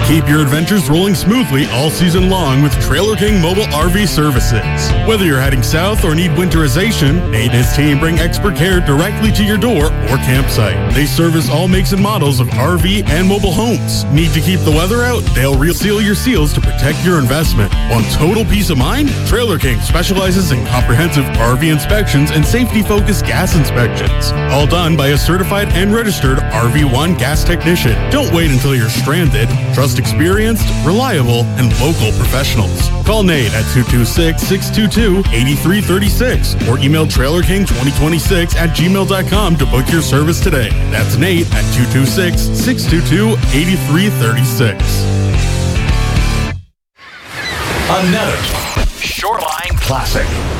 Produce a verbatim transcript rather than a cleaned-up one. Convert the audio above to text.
Keep your adventures rolling smoothly all season long with Trailer King Mobile R V Services. Whether you're heading south or need winterization, Nate and his team bring expert care directly to your door or campsite. They service all makes and models of R V and mobile homes. Need to keep the weather out? They'll reseal your seals to protect your investment. Want total peace of mind? Trailer King specializes in comprehensive R V inspections and safety-focused gas inspections. All done by a certified and registered R V one gas technician. Don't wait until you're stranded. Trust experienced, reliable, and local professionals. Call Nate at two two six, six two two, eight three three six or email trailer king twenty twenty-six at gmail dot com to book your service today. That's Nate at two two six, six two two, eight three three six. Another Shoreline Classic.